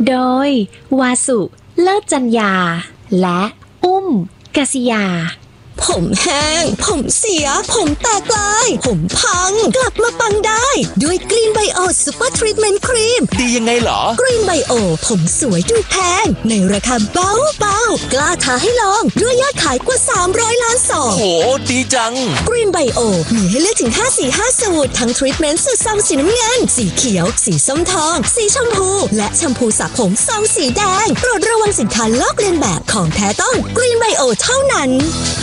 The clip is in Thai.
โดยวาสุเลิศจัญญาและอุ้มกษิยาผมแห้งผมเสียผมแตกลายผมพังกลับมาปังได้ด้วยกรีนไบโอซูเปอร์ทรีทเมนต์ครีมดียังไงเหรอกรีนไบโอผมสวยดูแพงในราคาเบาๆกล้าท้าให้ลองด้วยยอดขายกว่า300 ล้านซองโหดีจังกรีนไบโอมีให้เลือกถึง5 สูตรทั้งทรีทเมนต์สูตรซองสีน้ำเงินสีเขียวสีส้มทองสีชมพูและแชมพูสระผมซองสีแดงโปรดระวังสินค้าลอกเลียนแบบของแท้ต้องกรีนไบโอเท่านั้น